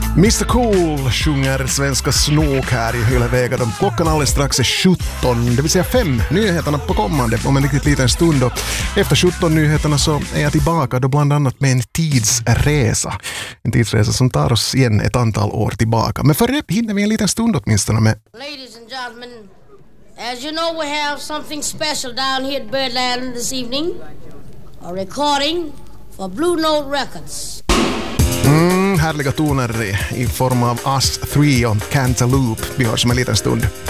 Mr Cool sjunger svenska snok här i hela vägen. Klockan alldeles strax är 17, det vill säga 5 nyheterna på kommande om en riktigt liten stund. Och efter 17 nyheterna så är jag tillbaka då bland annat med en tidsresa. En tidsresa som tar oss igen ett antal år tillbaka. Men före hinner vi en liten stund åtminstone med... Ladies and gentlemen, as you know, we have something special down here at Birdland this evening. A recording for Blue Note Records. Härliga toner i form av Us 3 och Cantaloupe. Vi hörs om en liten stund.